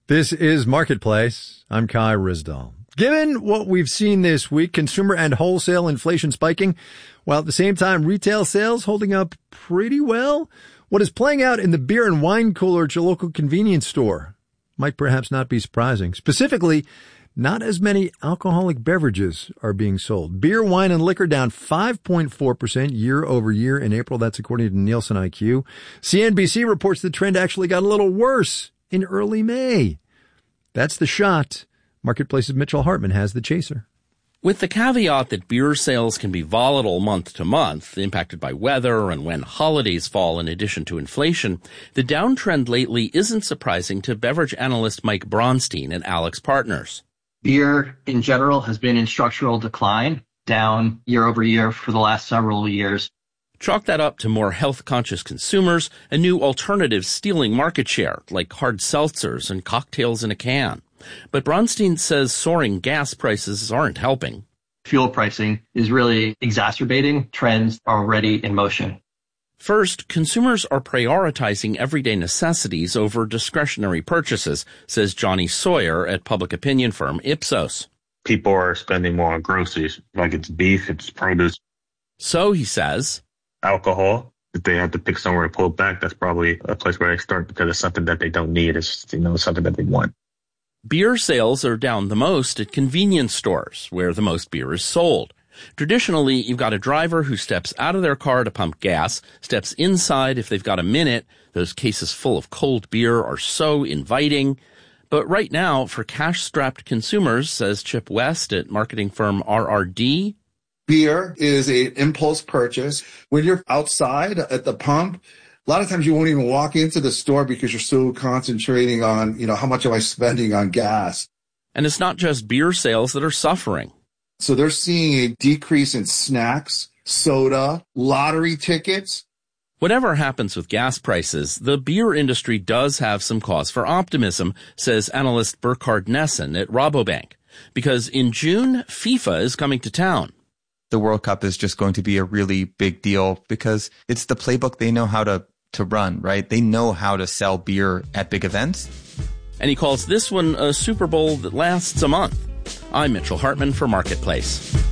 This is Marketplace. I'm Kai Ryssdal. Given what we've seen this week, consumer and wholesale inflation spiking, while at the same time retail sales holding up pretty well, what is playing out in the beer and wine cooler at your local convenience store might perhaps not be surprising. Specifically, not as many alcoholic beverages are being sold. Beer, wine, and liquor down 5.4% year over year in April. That's according to Nielsen IQ. CNBC reports the trend actually got a little worse in early May. That's the shot. Marketplace's Mitchell Hartman has the chaser. With the caveat that beer sales can be volatile month to month, impacted by weather and when holidays fall in addition to inflation, the downtrend lately isn't surprising to beverage analyst Mike Bronstein at Alex Partners. Beer in general has been in structural decline, down year over year for the last several years. Chalk that up to more health-conscious consumers and new alternatives stealing market share, like hard seltzers and cocktails in a can. But Bronstein says soaring gas prices aren't helping. Fuel pricing is really exacerbating trends already in motion. First, consumers are prioritizing everyday necessities over discretionary purchases, says Johnny Sawyer at public opinion firm Ipsos. People are spending more on groceries, like it's beef, it's produce. So, he says, alcohol, if they have to pick somewhere to pull back, that's probably a place where they start because it's something that they don't need. It's, something that they want. Beer sales are down the most at convenience stores, where the most beer is sold. Traditionally, you've got a driver who steps out of their car to pump gas, steps inside if they've got a minute. Those cases full of cold beer are so inviting. But right now, for cash-strapped consumers, says Chip West at marketing firm RRD, beer is an impulse purchase. When you're outside at the pump, a lot of times you won't even walk into the store because you're so concentrating on, how much am I spending on gas? And it's not just beer sales that are suffering. So they're seeing a decrease in snacks, soda, lottery tickets. Whatever happens with gas prices, the beer industry does have some cause for optimism, says analyst Burkhard Nessen at Rabobank. Because in June, FIFA is coming to town. The World Cup is just going to be a really big deal because it's the playbook they know how to run, right? They know how to sell beer at big events. And he calls this one a Super Bowl that lasts a month. I'm Mitchell Hartman for Marketplace.